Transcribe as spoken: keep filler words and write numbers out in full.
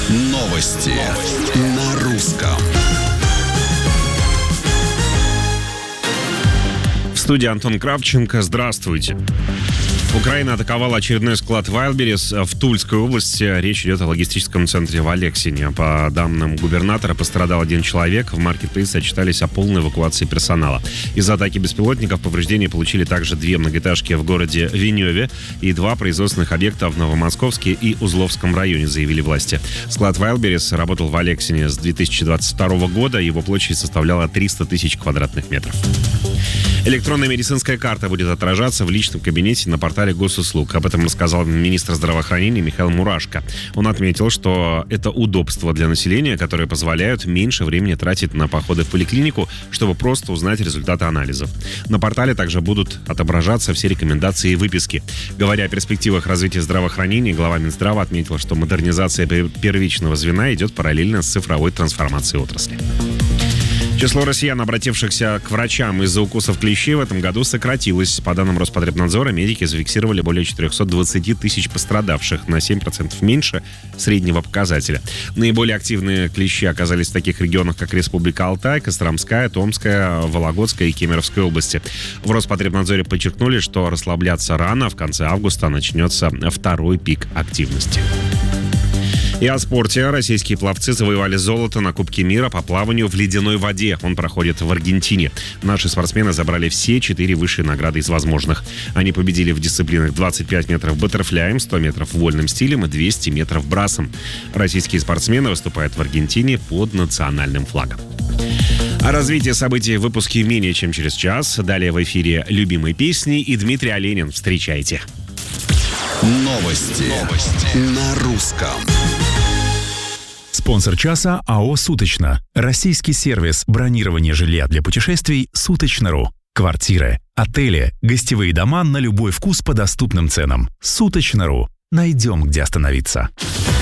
Новости на русском. В студии Антон Кравченко. Здравствуйте. Украина атаковала очередной склад Wildberries в Тульской области. Речь идет о логистическом центре в Алексине. По данным губернатора, пострадал один человек. В маркетплейсе отчитались о полной эвакуации персонала. Из-за атаки беспилотников повреждения получили также две многоэтажки в городе Веневе и два производственных объекта в Новомосковске и Узловском районе, заявили власти. Склад Wildberries работал в Алексине с две тысячи двадцать второго года. Его площадь составляла триста тысяч квадратных метров. Электронная медицинская карта будет отражаться в личном кабинете на портале госуслуг. Об этом рассказал министр здравоохранения Михаил Мурашко. Он отметил, что это удобство для населения, которые позволяют меньше времени тратить на походы в поликлинику, чтобы просто узнать результаты анализов. На портале также будут отображаться все рекомендации и выписки. Говоря о перспективах развития здравоохранения, глава Минздрава отметил, что модернизация первичного звена идет параллельно с цифровой трансформацией отрасли. Число россиян, обратившихся к врачам из-за укусов клещей, в этом году сократилось. По данным Роспотребнадзора, медики зафиксировали более четыреста двадцать тысяч пострадавших, на семь процентов меньше среднего показателя. Наиболее активные клещи оказались в таких регионах, как Республика Алтай, Костромская, Томская, Вологодская и Кемеровская области. В Роспотребнадзоре подчеркнули, что расслабляться рано, в конце августа начнется второй пик активности. И о спорте. Российские пловцы завоевали золото на Кубке мира по плаванию в ледяной воде. Он проходит в Аргентине. Наши спортсмены забрали все четыре высшие награды из возможных. Они победили в дисциплинах двадцать пять метров баттерфляем, сто метров вольным стилем и двести метров брасом. Российские спортсмены выступают в Аргентине под национальным флагом. О развитии событий в выпуске менее чем через час. Далее в эфире любимые песни и Дмитрий Оленин. Встречайте. Новости, Новости. на русском. Спонсор часа АО «Суточно». Российский сервис бронирования жилья для путешествий «Суточно.ру». Квартиры, отели, гостевые дома на любой вкус по доступным ценам. «Суточно.ру». Найдем, где остановиться.